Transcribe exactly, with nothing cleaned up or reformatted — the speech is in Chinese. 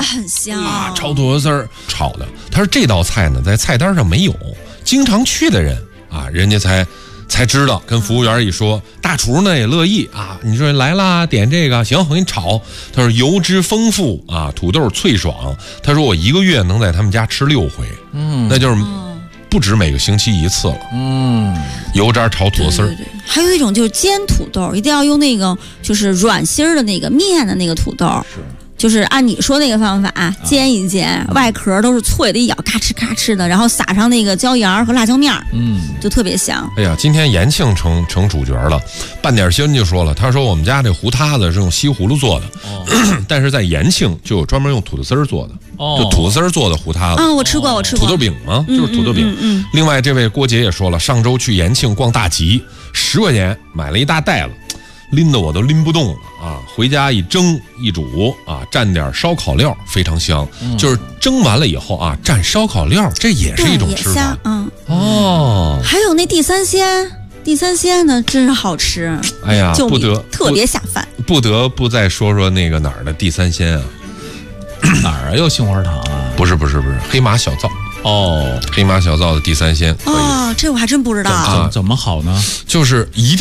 很香啊，炒土豆丝儿炒的。他说这道菜呢，在菜单上没有，经常去的人啊，人家才才知道。跟服务员一说，大厨呢也乐意啊。你说来啦，点这个行，我给你炒。他说油脂丰富啊，土豆脆爽。他说我一个月能在他们家吃六回，嗯，那就是不止每个星期一次了。嗯，油渣炒土豆丝儿。 还有一种就是煎土豆，一定要用那个就是软心儿的那个面的那个土豆。 是。 就是按你说那个方法煎一煎，嗯、外壳都是脆的，一咬咔哧咔哧的，然后撒上那个椒盐和辣椒面，嗯，就特别香。 哎呀，今天延庆成成主角了，半点心就说了，他说我们家这胡塌子是用西葫芦做的，哦、但是在延庆就有专门用土豆丝儿做的，哦、就土豆丝儿做的胡塌子。 啊，我吃过，我吃过。 土豆饼吗？就是土豆饼。嗯, 嗯, 嗯, 嗯。另外，这位郭姐也说了，上周去延庆逛大集，十块钱买了一大袋子。拎得我都拎不动了啊！回家一蒸一煮啊，蘸点烧烤料，非常香。嗯、就是蒸完了以后啊，蘸烧烤料，这也是一种吃法。 嗯， 哦， 还有那地三鲜，地三鲜呢真是好吃。 哎呀，不得特别下饭。 不得不再说说那个哪儿的地三鲜啊？ 哪儿啊？又杏花堂啊？ 不是不是不是，黑马小灶。 哦， 黑马小灶的地三鲜。 哦，这我还真不知道。 啊，怎么好呢？ 就是一定。